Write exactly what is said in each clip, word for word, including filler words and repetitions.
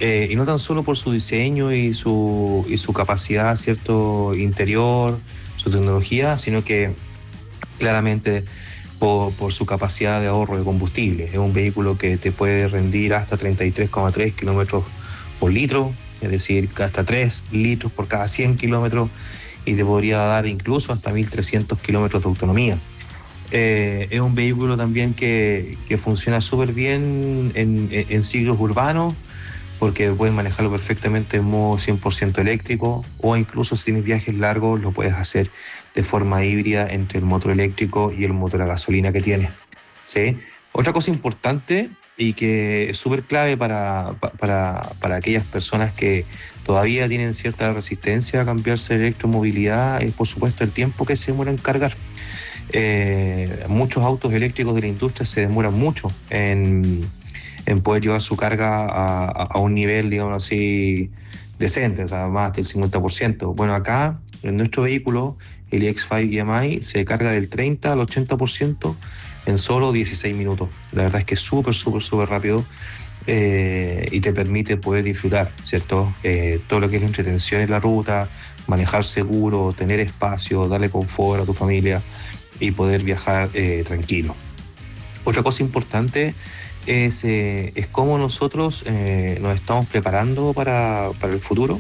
eh, y no tan solo por su diseño y su, y su capacidad, ¿cierto?, interior, su tecnología, sino que claramente por, por su capacidad de ahorro de combustible. Es un vehículo que te puede rendir hasta treinta y tres coma tres kilómetros por litro, es decir, hasta tres litros por cada cien kilómetros, y te podría dar incluso hasta mil trescientos kilómetros de autonomía. Eh, es un vehículo también que, que funciona súper bien en, en, en ciclos urbanos, porque puedes manejarlo perfectamente en modo cien por ciento eléctrico, o incluso si tienes viajes largos lo puedes hacer de forma híbrida entre el motor eléctrico y el motor a gasolina que tiene, ¿sí? Otra cosa importante y que es súper clave para, para, para aquellas personas que todavía tienen cierta resistencia a cambiarse de electromovilidad es, por supuesto, el tiempo que se demora en cargar. Eh, muchos autos eléctricos de la industria se demoran mucho en, en poder llevar su carga a, a, a un nivel, digamos así, decente, o sea, más del cincuenta por ciento. Bueno, acá, en nuestro vehículo, el i X cinco E M I se carga del treinta al ochenta por ciento en solo dieciséis minutos. La verdad es que es súper, súper, súper rápido, eh, y te permite poder disfrutar, ¿cierto? Eh, todo lo que es la entretención en la ruta, manejar seguro, tener espacio, darle confort a tu familia y poder viajar eh, tranquilo. Otra cosa importante es, eh, es cómo nosotros eh, nos estamos preparando para, para el futuro.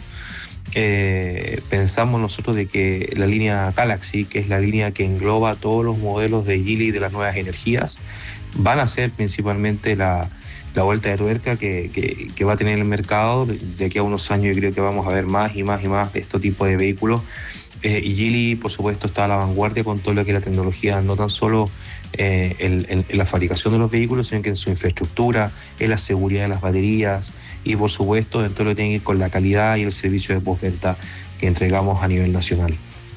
Eh, pensamos nosotros de que la línea Galaxy, que es la línea que engloba todos los modelos de Geely de las nuevas energías, van a ser principalmente la, la vuelta de tuerca que, que, que va a tener el mercado. De, de aquí a unos años yo creo que vamos a ver más y más y más de este tipo de vehículos. Eh, y Geely, por supuesto, está a la vanguardia con todo lo que es la tecnología, no tan solo eh, en, en, en la fabricación de los vehículos, sino que en su infraestructura, en la seguridad de las baterías y, por supuesto, en todo lo que tiene que ver con la calidad y el servicio de postventa que entregamos a nivel nacional.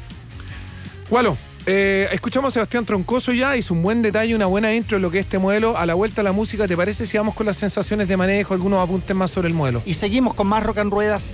Walo, eh, escuchamos a Sebastián Troncoso ya, hizo un buen detalle, una buena intro en lo que es este modelo. A la vuelta a la música, ¿te parece si vamos con las sensaciones de manejo, algunos apuntes más sobre el modelo? Y seguimos con más Rock en Ruedas